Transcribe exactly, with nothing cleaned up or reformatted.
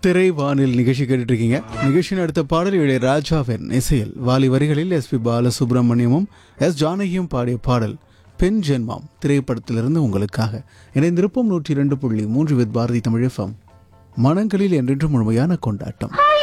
திரைவானில் நிகழ்ச்சி கேட்டுட்டு இருக்கீங்க. நிகழ்ச்சியின் அடுத்த பாடல் இளையராஜாவின் இசையில் வாலி வரிகளில் எஸ் பி பாலசுப்ரமணியமும் எஸ் ஜானகியும் பாடிய பாடல் பெண் ஜென்மம் திரைப்படத்திலிருந்து உங்களுக்காக. இணைந்திருப்போம் நூற்றி இரண்டு புள்ளி மூன்று வித் பாரதி தமிழ் எஃப்எம். மனங்களில் என்றென்றும் முழுமையான கொண்டாட்டம்.